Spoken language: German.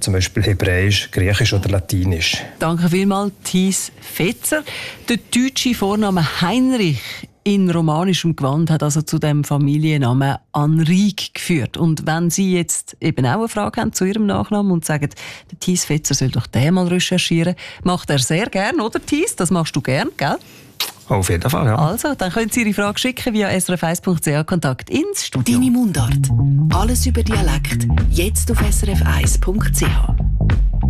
zum Beispiel Hebräisch, Griechisch oder Latinisch. Danke vielmals, Thies Fetzer. Der deutsche Vorname Heinrich in romanischem Gewand hat also zu dem Familiennamen Anrique geführt. Und wenn Sie jetzt eben auch eine Frage haben zu Ihrem Nachnamen und sagen, der Thies Fetzer soll doch den mal recherchieren, macht er sehr gern, oder Thies? Das machst du gern, gell? Auf jeden Fall, ja. Also, dann können Sie Ihre Frage schicken via srf1.ch Kontakt ins Studio. Deine Mundart. Alles über Dialekt. Jetzt auf srf1.ch.